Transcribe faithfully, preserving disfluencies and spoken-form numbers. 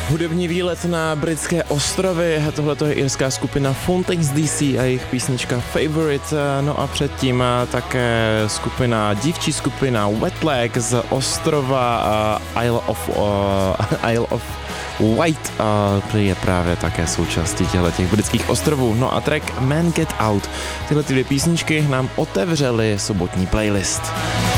Hudební výlet na britské ostrovy, tohle je irská skupina Fountains D C a jejich písnička Favorite, no a předtím také skupina, dívčí skupina Wetlag z ostrova Isle of, uh, Isle of Wight, který je právě také součástí těch britských ostrovů. No a track Man Get Out. Tyhle ty dvě písničky nám otevřely sobotní playlist.